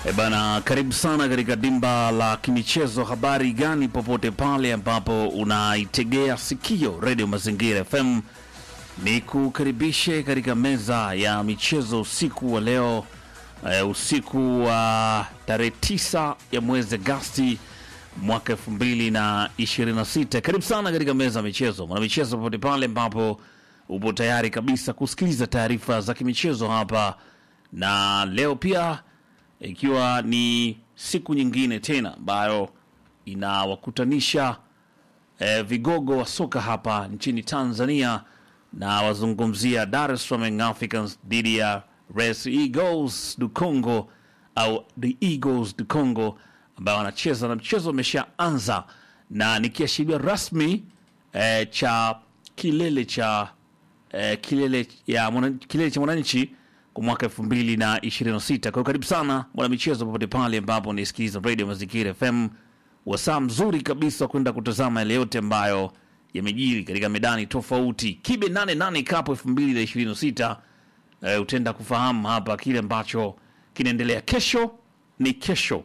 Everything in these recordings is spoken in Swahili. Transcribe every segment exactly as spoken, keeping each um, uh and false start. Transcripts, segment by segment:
E bana, karibu sana katika dimba la kimichezo. Habari gani popote pale ambapo unaitegea sikio Radio Mazingira F M, ni kukaribishe katika meza ya michezo usiku wa leo, uh, usiku wa tarehe tisa ya mwezi Agosti mwaka elfu mbili na ishirini na sita. Karibu sana katika meza ya michezo, mwana michezo popote pale ambapo upo tayari kabisa kusikiliza taarifa za kimichezo hapa. Na leo pia ikiwa ni siku nyingine tena ambayo inawakutanisha eh, vigogo wa soka hapa nchini Tanzania, na wazungumzia Dar es Salaam Young Africans dhidi ya Res Eagles du Congo au the Eagles du Congo, ambao wanacheza na mchezo umeshaanza na nikiashiria rasmi eh, cha kilele cha eh, kilele ya mwana, kilele cha mwananchi kwa mwaka elfu mbili na ishirini na sita. Kwa karibu sana mwana michezo popote pale ambapo unasikiliza Radio Mazingira F M, wasaa mzuri kabisa kwenda kutazama yale yote ambayo yamejiri katika medani tofauti. Kibe nane nane Cup elfu mbili na ishirini na sita, uh, utenda kufahamu hapa kile ambacho kinaendelea. Kesho ni kesho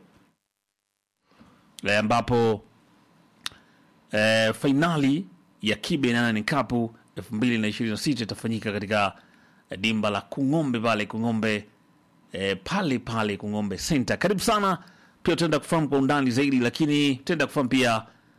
uh, ambapo uh, finali ya Kibe nane nane Cup elfu mbili na ishirini na sita itafanyika katika dimba la Kung'ombe pale Kung'ombe eh, pale pale Kung'ombe Center. Karibu sana. Pia tutaenda kufahamu kwa undani zaidi, lakini tutaenda kufahamu pia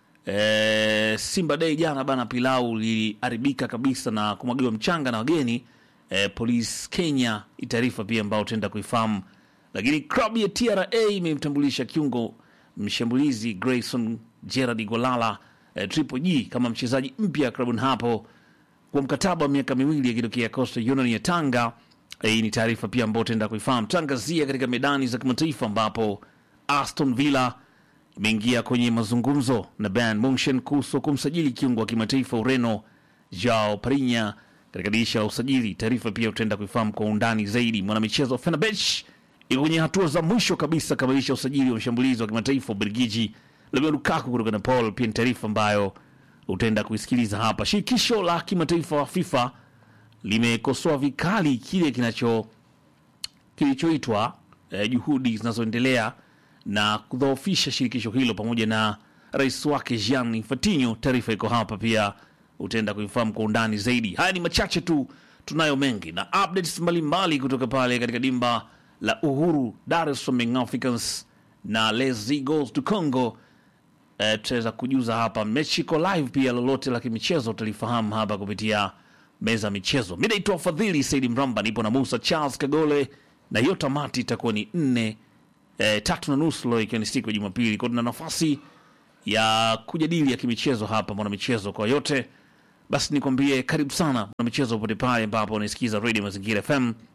eh, Simba Day jana bana, pilau liliharibika kabisa na kumwagiwa mchanga na wageni. eh, Police Kenya itaarifa pia ambao tutaenda kuifahamu, lakini klabu ya T R A imemtambulisha kiungo mshambulizi Grayson Gerard Golala eh, Triple G kama mchezaji mpya klabuni hapo kwa mkataba wa miaka miwili akitokea Coastal Union ya Tanga. Hii ni taarifa pia ambayo tutaenda kuifahamu. Tangazia katika medani za kimataifa ambapo Aston Villa imeingia kwenye mazungumzo na Bayern Munchen kuhusu kumsajili kiungo wa kimataifa Ureno Joao Parinya katika dirisha la usajili. Taarifa pia tutaenda kuifahamu kwa undani zaidi. Mwanamichezo Fenerbahce iko kwenye hatua za mwisho kabisa kamilisha usajili wa mshambulizi wa kimataifa Ubelgiji Romelu Lukaku kutoka Napoli. Pia ni taarifa ambayo utaenda kuisikiliza hapa. Shirikisho la kimataifa wa FIFA limekosoa vikali kile kinacho kilichoitwa eh, juhudi zinazoendelea na kudhoofisha shirikisho hilo pamoja na rais wake Gianni Infantino. Taarifa iko hapa pia, utaenda kuifahamu kwa undani zaidi. Haya ni machache tu, tunayo mengi na updates mbalimbali kutoka pale katika dimba la Uhuru, Dar es Salaam Young Africans na Les Eagles du Congo. Eh, tutaweza kujuza hapa Mexico live pia, lolote la kimichezo utalifahamu hapa kupitia meza michezo. Mimi naitwa Fadhili Said Mramba, nipo na Musa Charles Kagole, na hiyo tamati itakuwa ni nne eh, tatu na nusu leo, ikiwa ni siku ya Jumapili. Kwa tuna nafasi ya kujadili ya kimichezo hapa mwana michezo. Kwa yote basi nikwambie karibu sana mwana michezo popote pale ambapo unasikiza Radio Mazingira F M.